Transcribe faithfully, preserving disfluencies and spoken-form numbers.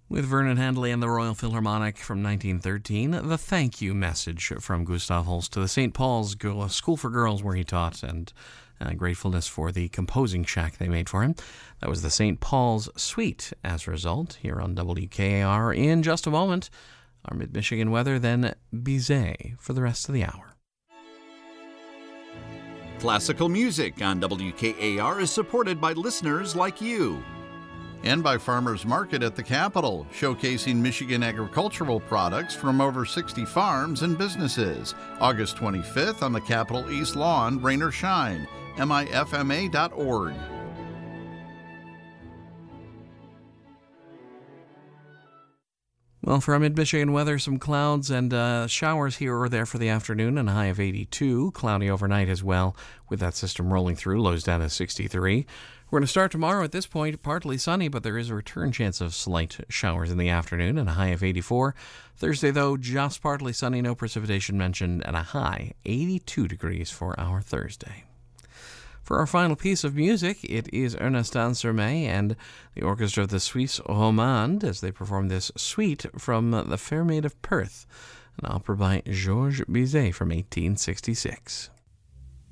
With Vernon Handley and the Royal Philharmonic from nineteen thirteen, the thank you message from Gustav Holst to the Saint Paul's School for Girls where he taught, and uh, gratefulness for the composing shack they made for him. That was the Saint Paul's Suite as a result here on W K A R. In just a moment, our Mid-Michigan weather, then Bizet for the rest of the hour. Classical music on W K A R is supported by listeners like you. And by Farmers Market at the Capitol, showcasing Michigan agricultural products from over sixty farms and businesses. August twenty-fifth on the Capitol East Lawn, rain or shine. M I F M A dot org. Well, for our mid-Michigan weather, some clouds and uh, showers here or there for the afternoon, and a high of eighty-two. Cloudy overnight as well, with that system rolling through, lows down to sixty-three. We're going to start tomorrow at this point, partly sunny, but there is a return chance of slight showers in the afternoon, and a high of eighty-four. Thursday, though, just partly sunny, no precipitation mentioned, and a high eighty-two degrees for our Thursday. For our final piece of music, it is Ernest Ansermet and the orchestra of the Suisse Romande as they perform this suite from The Fair Maid of Perth, an opera by Georges Bizet from eighteen sixty-six.